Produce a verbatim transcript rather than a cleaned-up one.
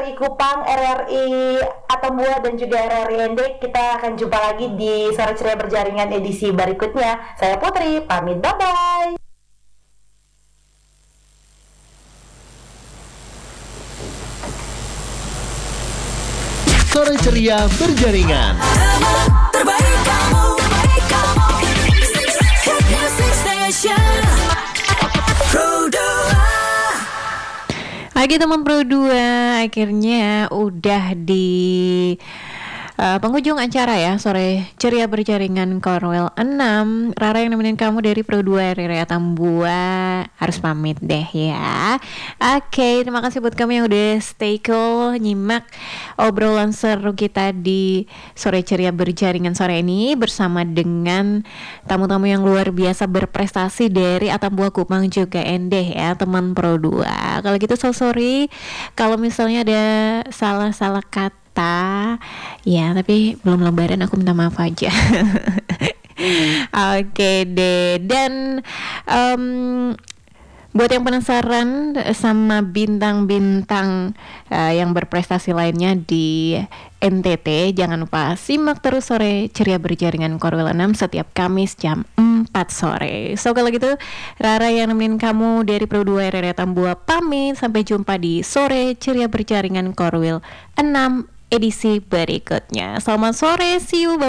R I Kupang, R R I Atambua, dan juga R R I Ende. Kita akan jumpa lagi di Sore Ceria Berjaringan edisi berikutnya. Saya Putri, pamit, bye-bye. Sore Ceria Berjaringan. Terbaik kamu, terbaik kamu. Hit Music Station. Pro dua. Oke teman Pro dua, akhirnya udah di uh, penghujung acara ya, Sore Ceria Berjaringan Korwil enam. Rara yang nemenin kamu dari Pro dua R R I Atambua harus pamit deh ya. Oke, terima kasih buat kamu yang udah stay cool nyimak obrolan seru kita di Sore Ceria Berjaringan sore ini bersama dengan tamu-tamu yang luar biasa berprestasi dari Atambua, Kupang juga Endeh ya teman Pro dua. Kalau gitu so sorry kalau misalnya ada salah-salah kata ya, tapi belum lebaran aku minta maaf aja. Oke deh, dan um, buat yang penasaran sama bintang-bintang uh, yang berprestasi lainnya di N T T, jangan lupa simak terus Sore Ceria Berjaringan Korwil enam setiap Kamis jam empat sore. So kalau gitu, Rara yang nemenin kamu dari Pro dua R R I Atambua pamit, sampai jumpa di Sore Ceria Berjaringan Korwil enam edisi berikutnya. Selamat sore, see you, bye.